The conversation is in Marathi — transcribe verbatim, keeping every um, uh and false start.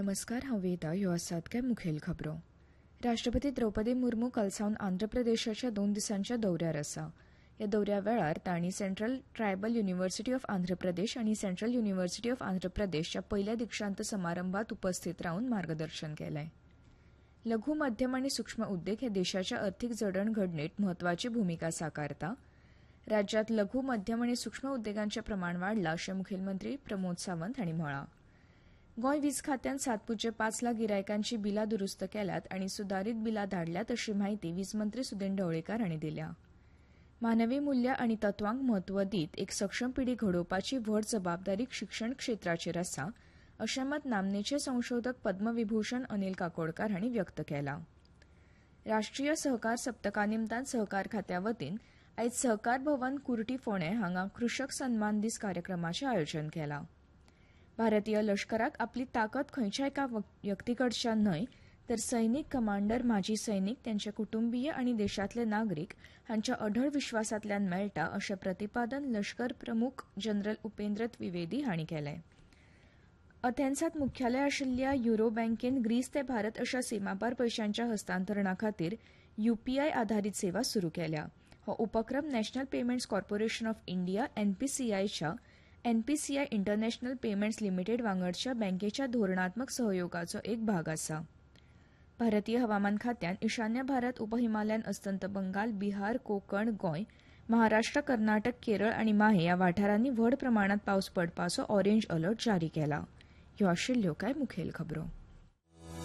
नमस्कार, हांव वेदा. ह्यो आसात कांय मुखेल खबरो. राष्ट्रपती द्रौपदी मुर्मू काल सावन आंध्र प्रदेशाच्या दोन दिसांच्या दौऱ्यार आसा. ह्या दौऱ्या वेळार तांणी central tribal university of Andhra Pradesh आनी सेंट्रल युनिव्हर्सिटी ऑफ आंध्र प्रदेशच्या पयल्या दीक्षांत समारंभात उपस्थित रावन मार्गदर्शन केलें. लघु मध्यम आनी सूक्ष्म उद्देग हे देशाच्या अर्थीक जडणघडणीत म्हत्वाची भूमिका साकारता. राज्यांत लघु मध्यम आनी सूक्ष्म उद्देगांचें प्रमाण वाडलां अशें मुखेलमंत्री प्रमोद सावंत हांणी म्हळां. गोंय वीज खात्यान सात पुज्य पांच लाख गिरायकांची बिलां दुरुस्त केल्यात आनी सुदारीत बिलां धाडल्यात अशी माहिती वीज मंत्री सुदीन ढवळीकार हांणी दिल्या. मानवी मूल्यां आनी तत्वांक म्हत्व दीत एक सक्षम पिढी घडोवपाची व्हड जबाबदारी शिक्षण क्षेत्राचेर आसा अशें मत नामनेचे संशोधक पद्मविभूषण अनिल काकोडकार हांणी व्यक्त केलां. राष्ट्रीय सहकार सप्तका निमतान सहकार खात्या वतीन आयज सहकार भवन कुर्टी फोंडें हांगा कृषक सन्मान दीस कार्यक्रमाचें आयोजन केलां. भारतीय लश्कराक आपली ताकद खंयच्या एका व्यक्तीकडच्यान न्हय तर सैनीक, कमांडर, माजी सैनीक, तांचे कुटुंबीय आनी देशांतले नागरीक हांच्या अढळ विश्वासांतल्यान मेळटा अशें प्रतिपादन लश्कर प्रमुख जनरल उपेंद्र द्विवेदी हांणी केलें. अथेन्सांत मुख्यालय आशिल्ल्या युरो बँकेन ग्रीस ते भारत अशा सीमापार पयशांच्या हस्तांतरणा खातीर यूपीआय आधारीत सेवा सुरू केल्या. हो उपक्रम national payments corporation of India एनपीसीआयच्या NPCI international payments limited वांगडच्या बँकेच्या धोरणात्मक सहयोगाचो एक भाग आसा. भारतीय हवामान खात्यान ईशान्य भारत, उपहिमालयन अस्तंत बंगाल, बिहार, कोकण, गोंय, महाराष्ट्र, कर्नाटक, केरळ आनी माहे ह्या वाठारांनी व्हड प्रमाणात पावस पडपाचो ऑरेंज अलर्ट जारी केला. ह्यो आशिल्ल्यो कांय मुखेल खबरो.